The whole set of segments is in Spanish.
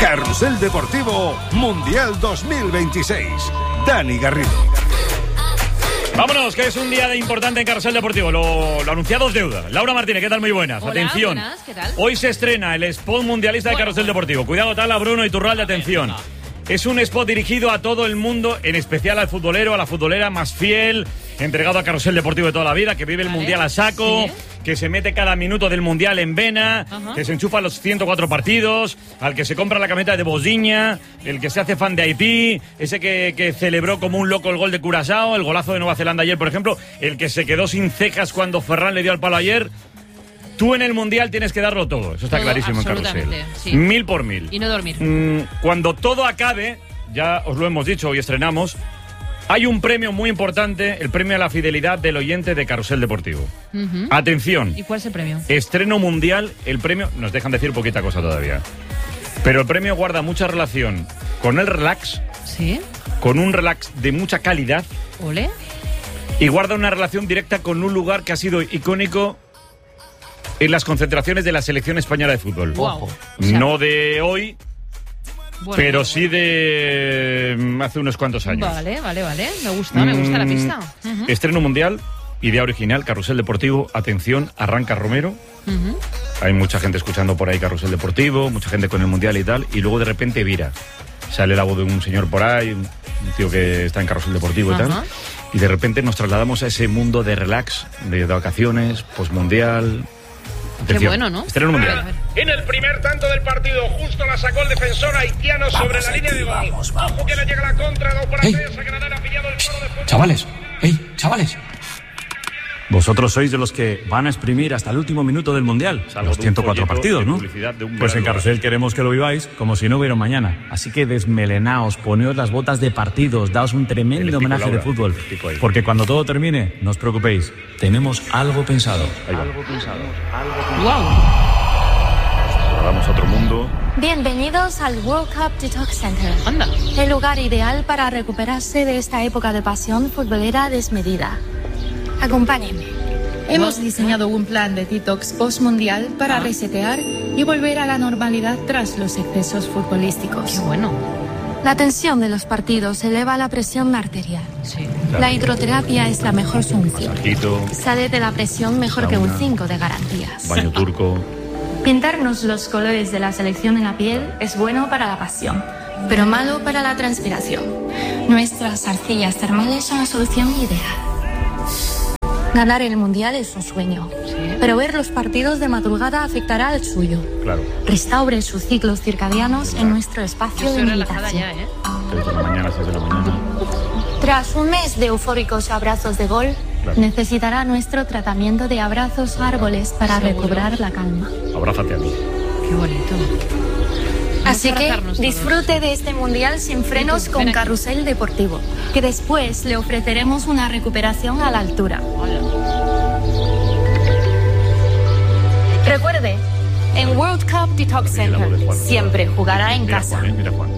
Carrusel Deportivo Mundial 2026. Dani Garrido. Vámonos, que es un día importante en Carrusel Deportivo. Lo anunciado es deuda. Laura Martínez, ¿qué tal? Muy buenas. Hola, atención. buenas, ¿qué tal? Hoy se estrena el spot mundialista de Carrusel Deportivo. Cuidado, Tala, Bruno Iturralde, atención. Es un spot dirigido a todo el mundo, en especial al futbolero, a la futbolera más fiel, entregado a Carrusel Deportivo de toda la vida, que vive el Mundial a saco, ¿sí? Que se mete cada minuto del Mundial en vena, que se enchufa los 104 partidos, al que se compra la camiseta de Bosniña, el que se hace fan de Haití, ese que celebró como un loco el gol de Curazao, el golazo de Nueva Zelanda ayer, por ejemplo, el que se quedó sin cejas cuando Ferran le dio al palo ayer. Tú en el Mundial tienes que darlo todo. Eso está todo, clarísimo en Carrusel. Sí. 1000 por 1000. Y no dormir. Cuando todo acabe, ya os lo hemos dicho, hoy estrenamos, hay un premio muy importante, el premio a la fidelidad del oyente de Carrusel Deportivo. Atención. ¿Y cuál es el premio? Estreno mundial, el premio, nos dejan decir poquita cosa todavía, pero el premio guarda mucha relación con el relax. Sí. Con un relax de mucha calidad. Ole. Y guarda una relación directa con un lugar que ha sido icónico en las concentraciones de la selección española de fútbol. Wow. No de hoy, bueno, pero sí de hace unos cuantos años. Vale. Me gusta la pista. Estreno mundial, idea original, Carrusel Deportivo. Atención, arranca Romero. Hay mucha gente escuchando por ahí Carrusel Deportivo, mucha gente con el mundial y tal, y luego de repente vira. Sale la voz de un señor por ahí, un tío que está en Carrusel Deportivo y tal. Y de repente nos trasladamos a ese mundo de relax, de vacaciones, postmundial. Qué bueno, ¿no? Estreno mundial. En el primer tanto del partido, justo la sacó el defensor haitiano sobre la línea de gol. Ojo que no llega la contra, no por Granada ha pillado el foro de fútbol. Chavales. Vosotros sois de los que van a exprimir hasta el último minuto del Mundial. Los 104 partidos, ¿no? Pues en Carrusel queremos que lo viváis como si no hubiera un mañana. Así que desmelenaos, poneos las botas de partidos, daos un tremendo homenaje de fútbol. Porque cuando todo termine, no os preocupéis, tenemos algo pensado. ¡Wow! Vamos a otro mundo. Bienvenidos al World Cup Detox Center. Anda. El lugar ideal para recuperarse de esta época de pasión futbolera desmedida. Acompáñenme. Hemos diseñado un plan de detox postmundial para resetear y volver a la normalidad tras los excesos futbolísticos. Qué bueno. La tensión de los partidos eleva la presión arterial. Sí. La hidroterapia es la mejor solución. Masajito. Sale de la presión mejor que un 5 de garantías. Baño turco. Pintarnos los colores de la selección en la piel es bueno para la pasión, pero malo para la transpiración. Nuestras arcillas termales son la solución ideal. Ganar el Mundial es un sueño, pero ver los partidos de madrugada afectará al suyo. Claro. Restaure sus ciclos circadianos en nuestro espacio de meditación. 3 de la mañana, 6 de la mañana. Tras un mes de eufóricos abrazos de gol, necesitará nuestro tratamiento de abrazos árboles para recobrar la calma. Abrázate a mí. Qué bonito. Así que disfrute de este Mundial sin frenos con Carrusel Deportivo, que después le ofreceremos una recuperación a la altura. Recuerde, en World Cup Detox Center siempre jugará en casa. Mira, Juan.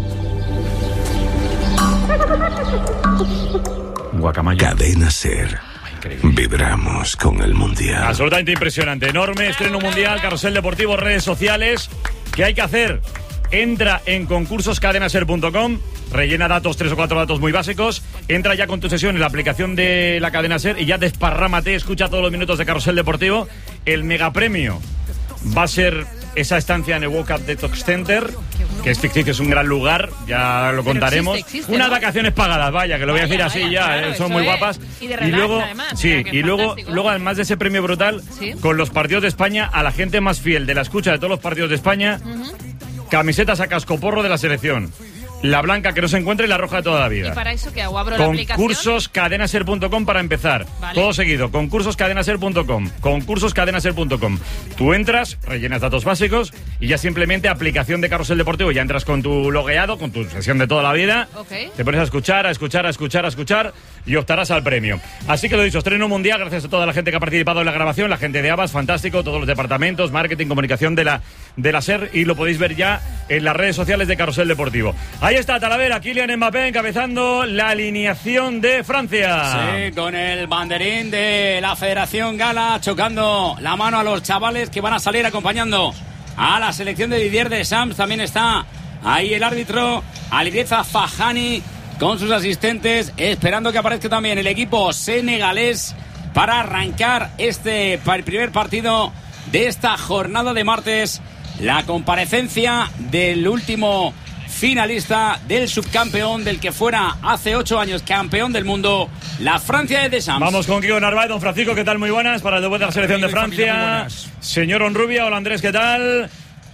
Guacamayo. Cadena Ser. Vibramos con el Mundial. Absolutamente impresionante. Enorme estreno mundial, Carrusel Deportivo, redes sociales. ¿Qué hay que hacer? Entra en concursoscadenaser.com, rellena datos, 3 o 4 datos muy básicos, entra ya con tu sesión en la aplicación de la Cadena Ser y ya desparrámate, escucha todos los minutos de Carrusel Deportivo. El megapremio va a ser esa estancia en el World Cup Detox Center, que es ficticio, es un gran lugar, ya lo contaremos. Existe, unas ¿no? vacaciones pagadas, vaya, que lo voy a decir así ya, claro, son muy guapas. Y de relax, luego, además, sí, que y luego además de ese premio brutal, con los partidos de España, a la gente más fiel de la escucha de todos los partidos de España, camisetas a cascoporro de la selección. La blanca que no se encuentre y la roja de toda la vida. ¿Y para eso qué hago? ¿Abro la aplicación? Concursoscadenaser.com para empezar. Vale. Todo seguido. Concursoscadenaser.com. Concursoscadenaser.com. Tú entras, rellenas datos básicos y ya simplemente aplicación de Carrusel Deportivo. Ya entras con tu logueado, con tu sesión de toda la vida. Te pones a escuchar y optarás al premio. Así que lo dicho, estreno mundial. Gracias a toda la gente que ha participado en la grabación. La gente de Abas, fantástico. Todos los departamentos, marketing, comunicación de la SER. Y lo podéis ver ya en las redes sociales de Carrusel Deportivo. Ahí está Talavera, Kylian Mbappé encabezando la alineación de Francia. Sí, con el banderín de la Federación Gala chocando la mano a los chavales que van a salir acompañando a la selección de Didier Deschamps. También está Ahí el árbitro Alireza Fahani con sus asistentes, esperando que aparezca también el equipo senegalés para arrancar el primer partido de esta jornada de martes. La comparecencia del último finalista, del subcampeón, del que fuera hace 8 años campeón del mundo, la Francia de Deschamps. Vamos con Kiko Narváez. Don Francisco, ¿qué tal? Muy buenas para el debut de la selección de Francia. Señor Onrubia, hola Andrés, ¿qué tal?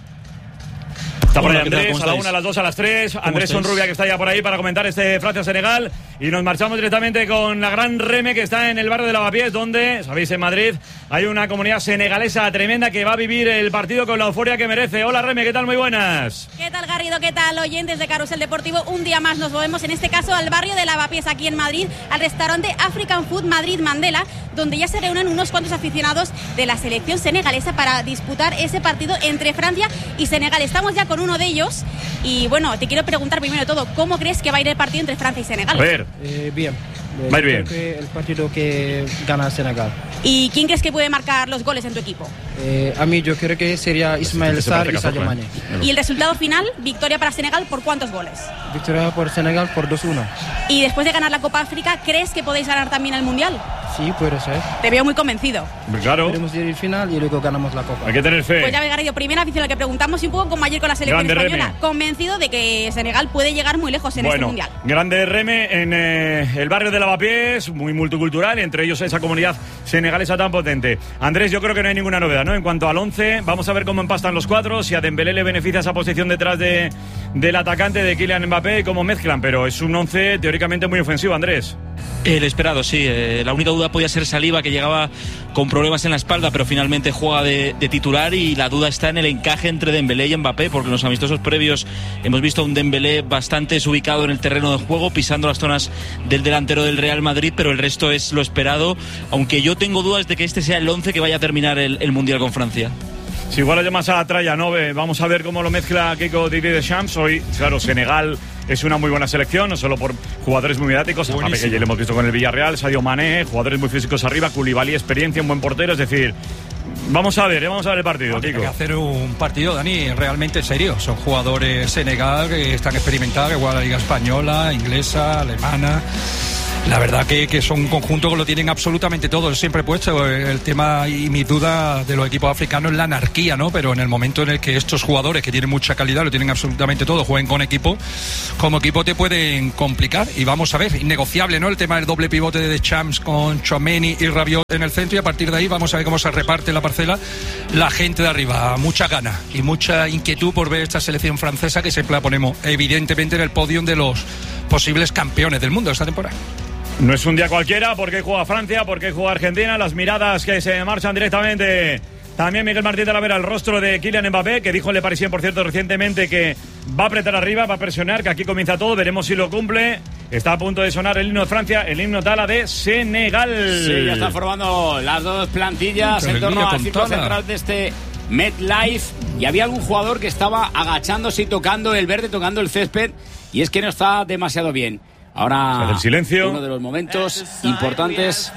Está por ahí Andrés, a la 1, a las 2, a las 3. Andrés Onrubia, que está ya por ahí para comentar este Francia-Senegal. Y nos marchamos directamente con la gran Reme, que está en el barrio de Lavapiés, donde, sabéis, en Madrid hay una comunidad senegalesa tremenda que va a vivir el partido con la euforia que merece. Hola Reme, ¿qué tal? Muy buenas. ¿Qué tal, Garrido? ¿Qué tal, oyentes de Carrusel Deportivo? Un día más nos movemos, en este caso, al barrio de Lavapiés, aquí en Madrid, al restaurante African Food Madrid Mandela, donde ya se reúnen unos cuantos aficionados de la selección senegalesa para disputar ese partido entre Francia y Senegal. Estamos ya con uno de ellos y, bueno, te quiero preguntar primero de todo, ¿cómo crees que va a ir el partido entre Francia y Senegal? A ver. Bien. Va a ir bien. Creo que el partido que gana Senegal. ¿Y quién crees que puede marcar los goles en tu equipo? A mí yo creo que sería Ismael Sarr y Sadio Mané. ¿Y el resultado final? Victoria para Senegal, ¿por cuántos goles? Victoria por Senegal por 2-1. Y después de ganar la Copa África, ¿crees que podéis ganar también el Mundial? Sí, puede ser. Te veo muy convencido. Claro. Queremos ir al final y luego ganamos la Copa. Hay que tener fe. Pues ya ves, Garrido, primera afición a la que preguntamos y un poco como ayer con la selección Grande española. Reme. Convencido de que Senegal puede llegar muy lejos en este Mundial. Grande Reme en el barrio de Lavapiés, muy multicultural, entre ellos esa comunidad senegalesa tan potente. Andrés, yo creo que no hay ninguna novedad, ¿no? En cuanto al 11, vamos a ver cómo empastan los cuatro, si a Dembélé le beneficia esa posición detrás del atacante de Kylian Mbappé y cómo mezclan, pero es un 11 teóricamente muy ofensivo, Andrés. El esperado, sí. La única duda podía ser Saliba, que llegaba con problemas en la espalda, pero finalmente juega de titular, y la duda está en el encaje entre Dembélé y Mbappé, porque en los amistosos previos hemos visto a un Dembélé bastante desubicado en el terreno de juego, pisando las zonas del delantero del Real Madrid, pero el resto es lo esperado, aunque yo tengo dudas de que este sea el 11 que vaya a terminar el Mundial con Francia. Si igual lo llamas a la tralla, ¿no? Vamos a ver cómo lo mezcla Kiko Didier Deschamps. Hoy, claro, Senegal es una muy buena selección, no solo por jugadores muy mediáticos, Mbappé, que ya lo hemos visto con el Villarreal, Sadio Mané, jugadores muy físicos arriba, Koulibaly, experiencia, un buen portero, es decir, vamos a ver el partido, Tiene que hacer un partido, Dani, realmente serio. Son jugadores Senegal que están experimentados, que juegan la Liga Española, inglesa, alemana. La verdad que son un conjunto que lo tienen absolutamente todo. Siempre he puesto el tema y mi duda de los equipos africanos es la anarquía, ¿no? Pero en el momento en el que estos jugadores que tienen mucha calidad, lo tienen absolutamente todo, jueguen con equipo, como equipo te pueden complicar. Y vamos a ver, innegociable, ¿no? El tema del doble pivote de Deschamps con Tchouaméni y Rabiot en el centro, y a partir de ahí vamos a ver cómo se reparte la parcela la gente de arriba. Mucha gana y mucha inquietud por ver esta selección francesa, que siempre la ponemos evidentemente en el podio de los posibles campeones del mundo esta temporada. No es un día cualquiera, porque juega Francia, porque juega Argentina, las miradas que se marchan directamente. También Miguel Martín de la Vera, el rostro de Kylian Mbappé, que dijo en Le Parisien, por cierto, recientemente, que va a apretar arriba, va a presionar, que aquí comienza todo, veremos si lo cumple. Está a punto de sonar el himno de Francia, el himno tala de Senegal. Sí, ya están formando las dos plantillas en torno al círculo central de este MetLife, y había algún jugador que estaba agachándose y tocando el verde, tocando el césped, y es que no está demasiado bien. Ahora, el silencio. Uno de los momentos importantes,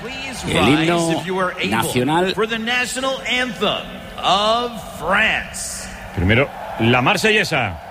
el himno nacional. Primero, la marsellesa.